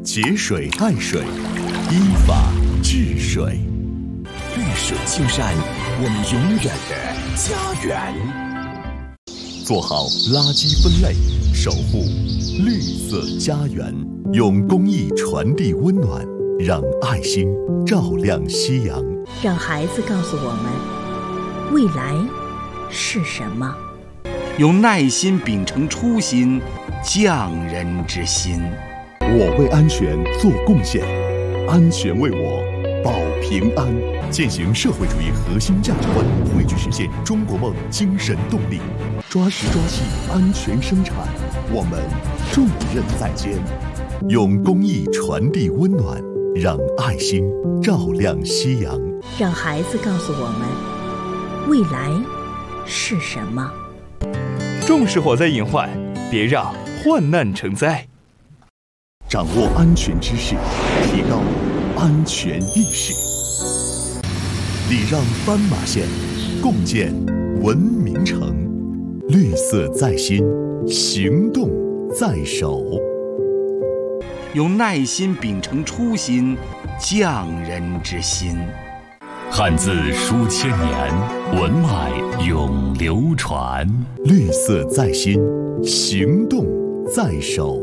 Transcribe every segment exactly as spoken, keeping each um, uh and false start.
节水爱水，依法治水。 绿水青山，我们永远的家园。 做好垃圾分类，守护绿色家园。用公益传递温暖，让爱心照亮夕阳。 让孩子告诉我们，未来是什么？ 用耐心秉承初心，匠人之心。 我为安全做贡献，安全为我保平安。践行社会主义核心价值观，汇聚实现中国梦精神动力。抓实抓细，安全生产，我们重任在肩。用公益传递温暖，让爱心照亮夕阳。 让孩子告诉我们，未来是什么？ 重视火灾隐患，别让患难成灾。 掌握安全知识，提高安全意识。礼让斑马线，共建文明城。绿色在心，行动在手。 用耐心秉承初心，匠人之心。 汉字书千年，文脉永流传。 绿色在心，行动在手。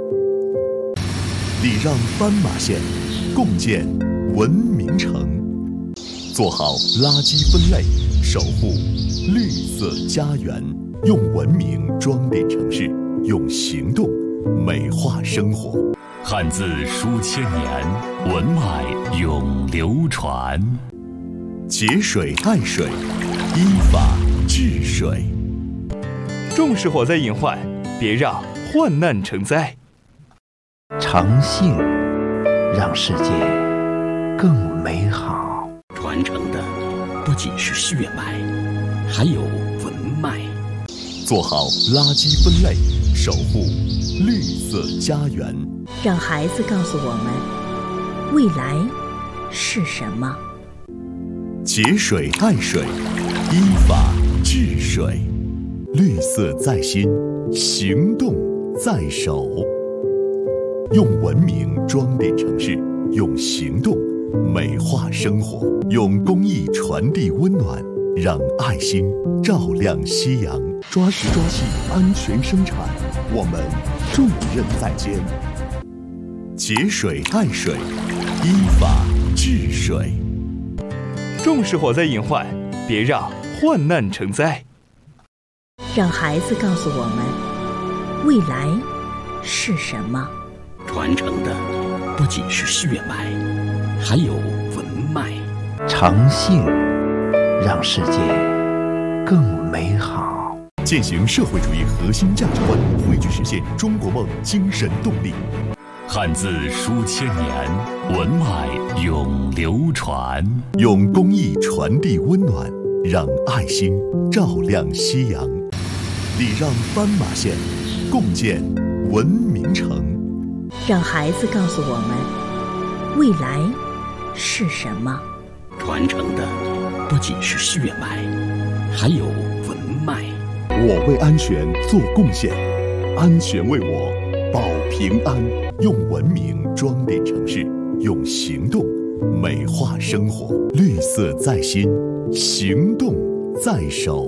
礼让斑马线，共建文明城。做好垃圾分类，守护绿色家园。用文明装点城市，用行动美化生活。 汉字书千年，文脉永流传。 节水爱水，依法治水。 重视火灾隐患，别让患难成灾。 诚信让世界更美好。 传承的不仅是血脉，还有文脉。 做好垃圾分类，守护绿色家园。 让孩子告诉我们，未来是什么？ 节水爱水，依法治水。绿色在心，行动在手。用文明装点城市，用行动美化生活。用公益传递温暖，让爱心照亮夕阳。抓实抓细，安全生产，我们重任在肩。节水爱水，依法治水。 重视火灾隐患，别让患难成灾。 让孩子告诉我们，未来是什么？ 传承的不仅是血脉，还有文脉。 诚信让世界更美好。 践行社会主义核心价值观，汇聚实现中国梦精神动力。 汉字书千年，文脉永流传。 用公益传递温暖，让爱心照亮夕阳。礼让斑马线，共建文明城。 让孩子告诉我们，未来是什么？ 传承的不仅是血脉，还有文脉。 我为安全做贡献，安全为我保平安。用文明装点城市，用行动美化生活。绿色在心，行动在手。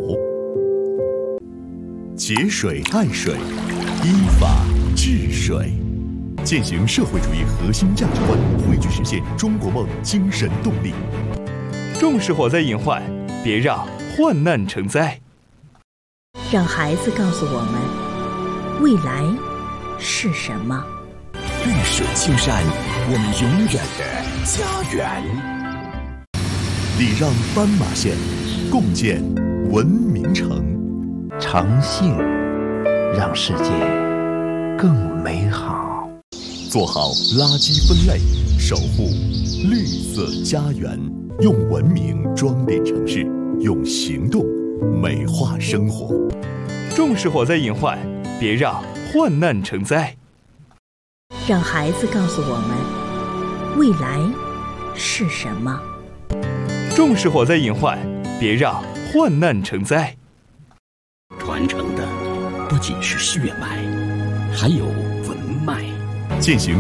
节水爱水，依法治水。践行社会主义核心价值观，汇聚实现中国梦精神动力。 重视火灾隐患，别让患难成灾。 让孩子告诉我们，未来是什么？ 绿水青山，我们永远的家园。 礼让斑马线，共建文明城。 诚信让世界更美好。 做好垃圾分类，守护绿色家园。用文明装点城市，用行动美化生活。 重视火灾隐患，别让患难成灾。 让孩子告诉我们，未来是什么？ 重视火灾隐患，别让患难成灾。 传承的不仅是血脉，还有文脉。 践行